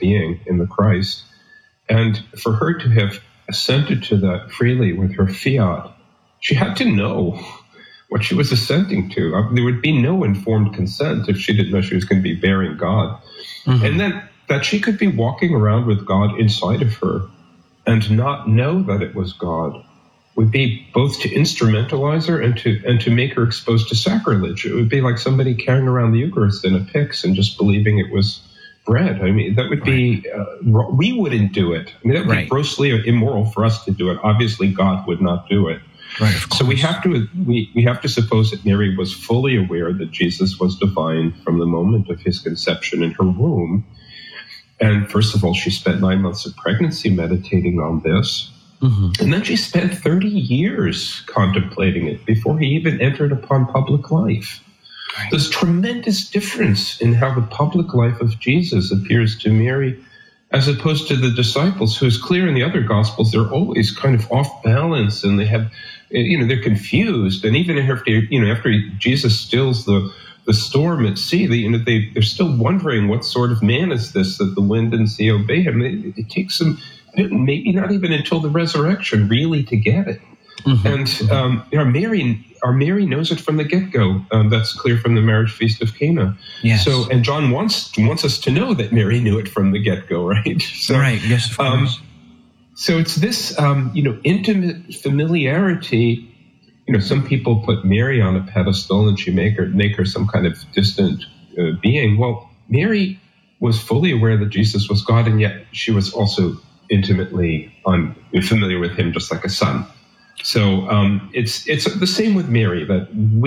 being in the Christ. And for her to have assented to that freely with her fiat, she had to know what she was assenting to. There would be no informed consent if she didn't know she was going to be bearing God. Mm-hmm. And then that she could be walking around with God inside of her and not know that it was God would be both to instrumentalize her and to make her exposed to sacrilege. It would be like somebody carrying around the Eucharist in a pyx and just believing it was bread. I mean, that would be, we wouldn't do it. I mean, that would be grossly immoral for us to do it. Obviously, God would not do it. Right, so we have to suppose that Mary was fully aware that Jesus was divine from the moment of his conception in her womb. And first of all, she spent 9 months of pregnancy meditating on this. Mm-hmm. And then she spent 30 years contemplating it before he even entered upon public life. Right. There's tremendous difference in how the public life of Jesus appears to Mary as opposed to the disciples, who is clear in the other Gospels, they're always kind of off balance and they have, they're confused. And even after Jesus stills the storm at sea, they're still wondering what sort of man is this that the wind and sea obey him. It takes them maybe not even until the resurrection really to get it. Mm-hmm. And Mary knows it from the get-go. That's clear from the marriage feast of Cana. Yes. So, and John wants us to know that Mary knew it from the get-go, right? So, right. Yes, of course. So it's this, intimate familiarity. Some people put Mary on a pedestal and she make her some kind of distant being. Well, Mary was fully aware that Jesus was God, and yet she was also intimately familiar with him, just like a son. So it's the same with Mary, that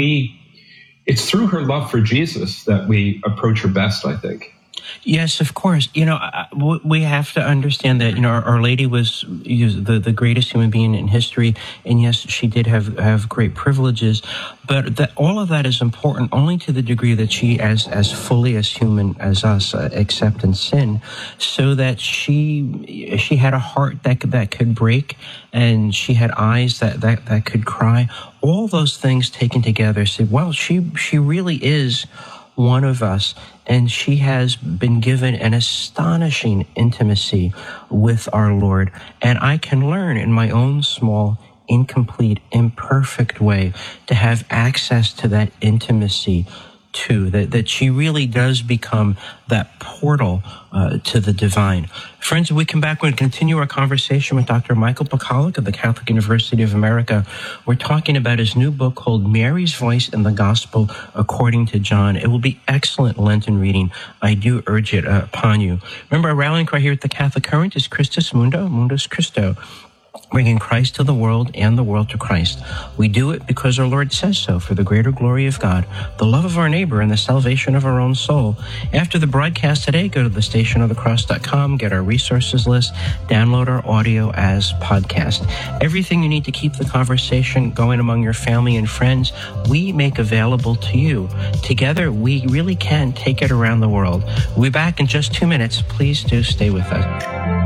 it's through her love for Jesus that we approach her best, I think. Yes, of course. We have to understand that, Our Lady was the greatest human being in history. And yes, she did have great privileges, but all of that is important only to the degree that she, as fully as human as us, accept and sin, so that she had a heart that could break, and she had eyes that could cry. All those things taken together say, well, she really is one of us, and she has been given an astonishing intimacy with our Lord. And I can learn in my own small, incomplete, imperfect way to have access to that intimacy too, that she really does become that portal to the divine. Friends, when we come back, we're going to continue our conversation with Dr. Michael Pacalic of the Catholic University of America. We're talking about his new book called Mary's Voice in the Gospel According to John. It will be excellent Lenten reading. I do urge it upon you. Remember, our rallying cry here at the Catholic Current is Christus Mundo, Mundus Christo, bringing Christ to the world and the world to Christ. We do it because our Lord says so, for the greater glory of God, the love of our neighbor, and the salvation of our own soul. After the broadcast today, go to thestationofthecross.com, get our resources list, download our audio as podcast. Everything you need to keep the conversation going among your family and friends, we make available to you. Together, we really can take it around the world. We'll be back in just 2 minutes. Please do stay with us.